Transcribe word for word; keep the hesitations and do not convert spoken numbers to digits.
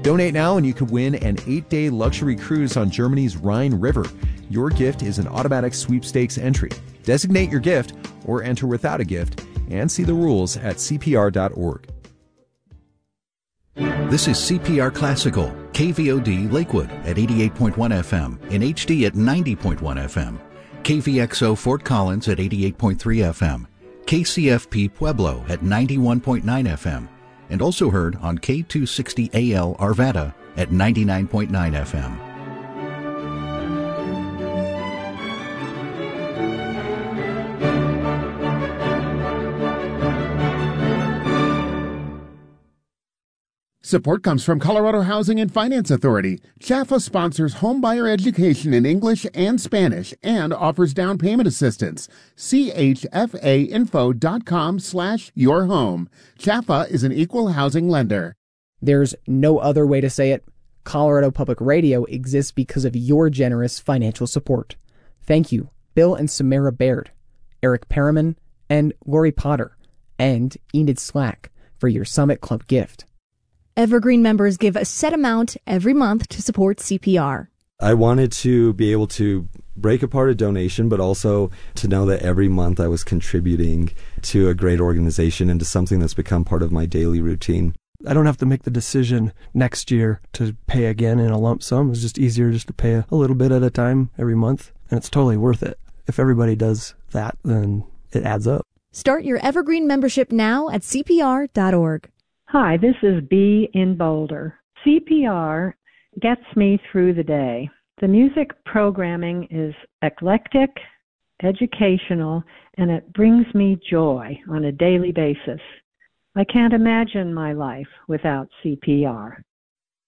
Donate now and you could win an eight-day luxury cruise on Germany's Rhine River. Your gift is an automatic sweepstakes entry. Designate your gift or enter without a gift and see the rules at C P R dot org. This is C P R Classical, K V O D Lakewood at eighty-eight point one F M, in H D at ninety point one F M, K V X O Fort Collins at eighty-eight point three F M, K C F P Pueblo at ninety-one point nine F M, and also heard on K two sixty A L Arvada at ninety-nine point nine F M. Support comes from Colorado Housing and Finance Authority. C H A F A sponsors homebuyer education in English and Spanish and offers down payment assistance. C H F A info dot com slash your home. C H A F A is an equal housing lender. There's no other way to say it. Colorado Public Radio exists because of your generous financial support. Thank you, Bill and Samara Baird, Eric Perriman, and Lori Potter, and Enid Slack for your Summit Club gift. Evergreen members give a set amount every month to support C P R. I wanted to be able to break apart a donation, but also to know that every month I was contributing to a great organization and to something that's become part of my daily routine. I don't have to make the decision next year to pay again in a lump sum. It's just easier just to pay a little bit at a time every month, and it's totally worth it. If everybody does that, then it adds up. Start your Evergreen membership now at C P R dot org. Hi, this is Bee in Boulder. C P R gets me through the day. The music programming is eclectic, educational, and it brings me joy on a daily basis. I can't imagine my life without C P R.